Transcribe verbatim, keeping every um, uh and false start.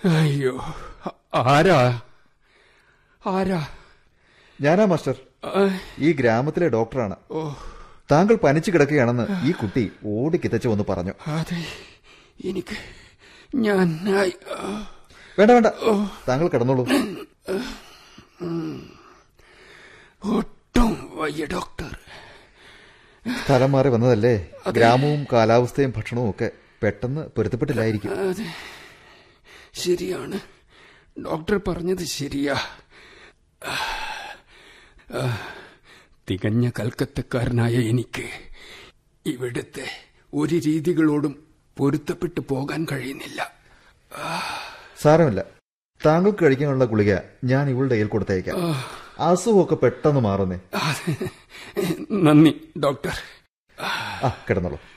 അയ്യോ, ആരാ ആരാ ഞാനാ മാസ്റ്റർ, ഈ ഗ്രാമത്തിലെ ഡോക്ടറാണ്. താങ്കൾ പനിച്ചു കിടക്കുകയാണെന്ന് ഈ കുട്ടി ഓടിക്കിതച്ചു വന്ന് പറഞ്ഞു. അതെ, എനിക്ക് ഞാൻ വേണ്ട വേണ്ട, താങ്കൾ കിടന്നോളൂ. ഒട്ടും വയ്യ ഡോക്ടർ. സ്ഥലം മാറി വന്നതല്ലേ, ഗ്രാമവും കാലാവസ്ഥയും ഭക്ഷണവും ഒക്കെ പെട്ടെന്ന് പൊരുത്തപ്പെട്ടില്ലായിരിക്കും. അതെ, ശരിയാണ്, ഡോക്ടർ പറഞ്ഞത് ശരിയാ. തികഞ്ഞ കൽക്കത്തക്കാരനായ എനിക്ക് ഇവിടുത്തെ ഒരു രീതികളോടും പൊരുത്തപ്പെട്ടു പോകാൻ കഴിയുന്നില്ല. സാരമില്ല, താങ്കൾക്ക് കഴിക്കാനുള്ള ഗുളിക ഞാൻ ഇവളുടെ കയ്യിൽ കൊടുത്തയക്കാം. അസുഖമൊക്കെ പെട്ടെന്ന് മാറുന്നേ. നന്ദി ഡോക്ടർ. ആ, കിടന്നോളൂ.